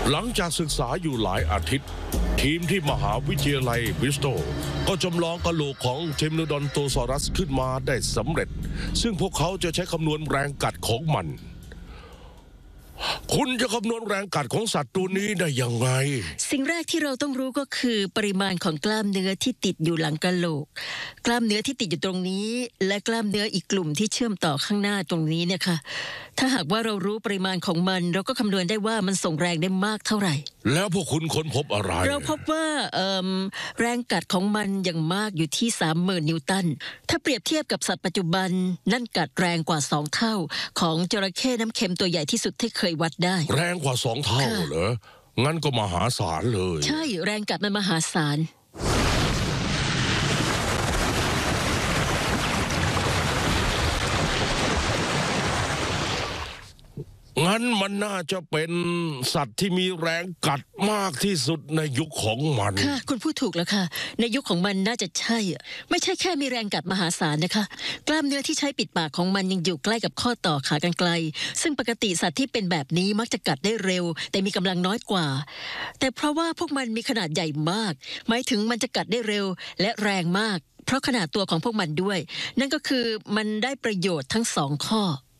หลังจากศึกษาอยู่หลายอาทิตย์ทีมที่มหาวิทยาลัยบริสตอลก็จำลองกะโหลกของเทมโนดอนโตซอรัสขึ้นมาได้สำเร็จซึ่งพวกเขาจะใช้คำนวณแรงกัดของมันคุณจะคำนวณแรงกัดของสัตว์ตัวนี้ได้ยังไงสิ่งแรกที่เราต้องรู้ก็คือปริมาณของกล้ามเนื้อที่ติดอยู่หลังกะโหลกกล้ามเนื้อที่ติดอยู่ตรงนี้และกล้ามเนื้ออีกกลุ่มที่เชื่อมต่อข้างหน้าตรงนี้เนี่ยค่ะถ้าหากว่าเรารู้ปริมาณของมันเราก็คำนวณได้ว่ามันส่งแรงได้มากเท่าไหร่แล้วพวกคุณค้นพบอะไรเราพบว่าแรงกัดของมันอย่างมากอยู่ที่ 30,000 นิวตันถ้าเปรียบเทียบกับสัตว์ปัจจุบันนั่นกัดแรงกว่า2 เท่าของจระเข้น้ำเค็มตัวใหญ่ที่สุดที่เคยวัดได้แรงกว่า2 เท่าเหรองั้นก็มหาศาลเลยใช่แรงกัดมันมหาศาลงั้นมันน่าจะเป็นสัตว์ที่มีแรงกัดมากที่สุดในยุคของมันค่ะคุณพูดถูกแล้วค่ะในยุคของมันน่าจะใช่ไม่ใช่แค่มีแรงกัดมหาศาลนะคะกล้ามเนื้อที่ใช้ปิดปากของมันยังอยู่ใกล้กับข้อต่อขากรรไกรซึ่งปกติสัตว์ที่เป็นแบบนี้มักจะกัดได้เร็วแต่มีกำลังน้อยกว่าแต่เพราะว่าพวกมันมีขนาดใหญ่มากหมายถึงมันจะกัดได้เร็วและแรงมากเพราะขนาดตัวของพวกมันด้วยนั่นก็คือมันได้ประโยชน์ทั้ง2 ข้อ